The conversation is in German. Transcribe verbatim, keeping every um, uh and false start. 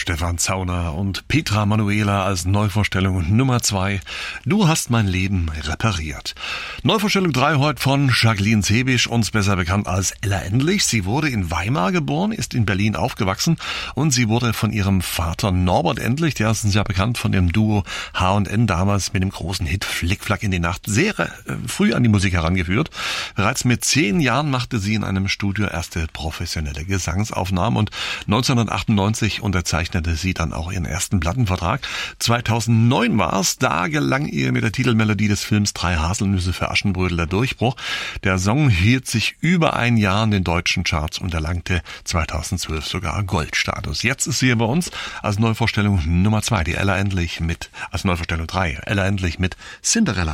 Stefan Zauner und Petra Manuela als Neuvorstellung Nummer zwei. Du hast mein Leben repariert. Neuvorstellung drei heute von Jacqueline Zebisch, uns besser bekannt als Ella Endlich. Sie wurde in Weimar geboren, ist in Berlin aufgewachsen und sie wurde von ihrem Vater Norbert Endlich, der ist uns ja bekannt von dem Duo H und N, damals mit dem großen Hit Flickflack in die Nacht, sehr äh, früh an die Musik herangeführt. Bereits mit zehn Jahren machte sie in einem Studio erste professionelle Gesangsaufnahmen und neunzehnhundertachtundneunzig unterzeichnete sie dann auch ihren ersten Plattenvertrag. zweitausendneun war es, da gelang ihr mit der Titelmelodie des Films Drei Haselnüsse für Aschenbrödel der Durchbruch. Der Song hielt sich über ein Jahr in den deutschen Charts und erlangte zweitausendzwölf sogar Goldstatus. Jetzt ist sie hier bei uns als Neuvorstellung Nummer zwei, die Ella Endlich mit, als Neuvorstellung drei, Ella Endlich mit Cinderella.